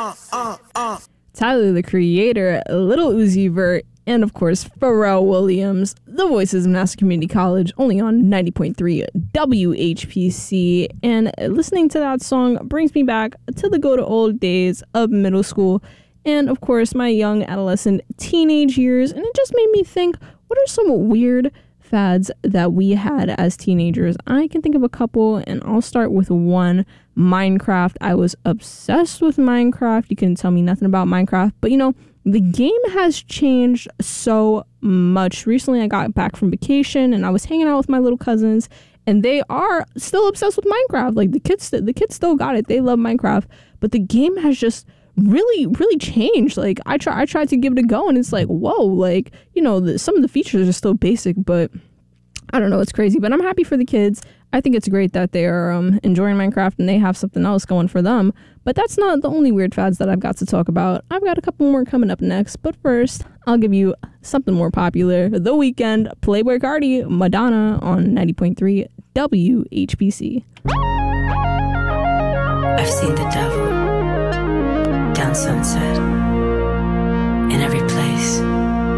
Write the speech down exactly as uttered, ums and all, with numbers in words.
Uh, uh, uh. Tyler, the Creator, Lil Uzi Vert, and of course, Pharrell Williams, the voices of Nassau Community College, only on ninety point three W H P C. And listening to that song brings me back to the good old days of middle school and, of course, my young adolescent teenage years. And it just made me think, what are some weird fads that we had as teenagers? I can think of a couple, and I'll start with one. Minecraft. I was obsessed with Minecraft. You couldn't tell me nothing about Minecraft, but you know, the game has changed so much. Recently, I got back from vacation and I was hanging out with my little cousins, and they are still obsessed with Minecraft. Like the kids, the kids still got it. They love Minecraft, but the game has just really, really changed. Like I try, I tried to give it a go, and it's like, whoa, like you know, the, some of the features are still basic, but I don't know, it's crazy. But I'm happy for the kids. I think it's great that they are um, enjoying Minecraft and they have something else going for them. But that's not the only weird fads that I've got to talk about. I've got a couple more coming up next. But first, I'll give you something more popular. The Weeknd, Playboi Carti, Madonna on ninety point three W H P C. I've seen the devil.